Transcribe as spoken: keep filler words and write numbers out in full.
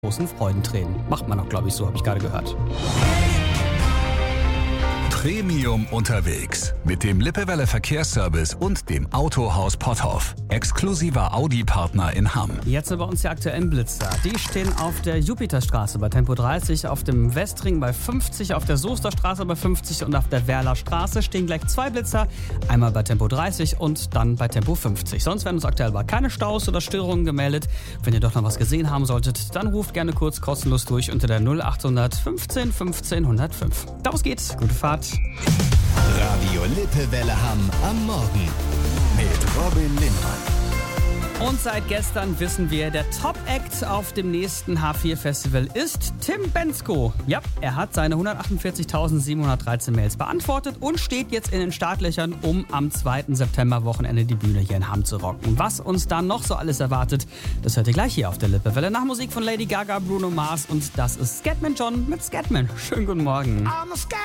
großen Freudentränen. Macht man auch, glaube ich, so, habe ich gerade gehört. Premium unterwegs mit dem Lippewelle Verkehrsservice und dem Autohaus Potthoff. Exklusiver Audi-Partner in Hamm. Jetzt sind bei uns die aktuellen Blitzer. Die stehen auf der Jupiterstraße bei Tempo dreißig, auf dem Westring bei fünfzig, auf der Soesterstraße bei fünfzig und auf der Werler Straße stehen gleich zwei Blitzer. Einmal bei Tempo dreißig und dann bei Tempo fünfzig. Sonst werden uns aktuell aber keine Staus oder Störungen gemeldet. Wenn ihr doch noch was gesehen haben solltet, dann ruft gerne kurz kostenlos durch unter der null achthundert fünfzehn fünfzehn hundertfünf. Los geht's, gute Fahrt. Radio Lippewelle Hamm am Morgen mit Robin Lindmann. Und seit gestern wissen wir, der Top-Act auf dem nächsten H vier Festival ist Tim Bendzko. Ja, er hat seine hundertachtundvierzigtausendsiebenhundertdreizehn Mails beantwortet und steht jetzt in den Startlöchern, um am zweiten September-Wochenende die Bühne hier in Hamm zu rocken. Was uns da noch so alles erwartet, das hört ihr gleich hier auf der Lippewelle. Nach Musik von Lady Gaga, Bruno Mars und das ist Scatman John mit Scatman. Schönen guten Morgen.